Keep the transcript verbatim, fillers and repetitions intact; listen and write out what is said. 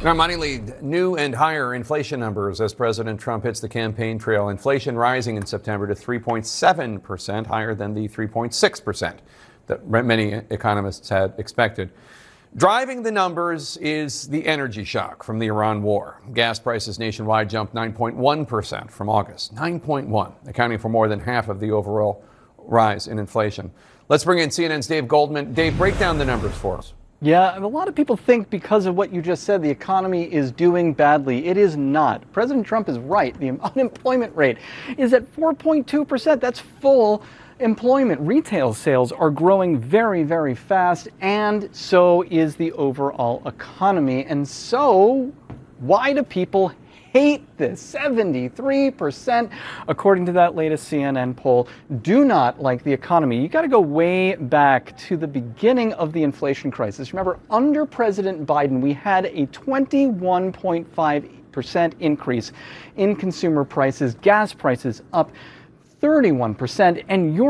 In our money lead, new and higher inflation numbers as President Trump hits the campaign trail. Inflation rising in September to three point seven percent, higher than the three point six percent that many economists had expected. Driving the numbers is the energy shock from the Iran war. Gas prices nationwide jumped nine point one percent from August. nine point one, accounting for more than half of the overall rise in inflation. Let's bring in C N N's Dave Goldman. Dave, break down the numbers for us. Yeah, and a lot of people think because of what you just said, the economy is doing badly. It is not. President Trump is right. The unemployment rate is at four point two percent. That's full employment. Retail sales are growing very, very fast, and so is the overall economy. And so, why do people hate this? seventy-three percent, according to that latest C N N poll, do not like the economy. You got to go way back to the beginning of the inflation crisis. Remember, under President Biden, we had a twenty-one point five percent increase in consumer prices, gas prices up thirty-one percent, and your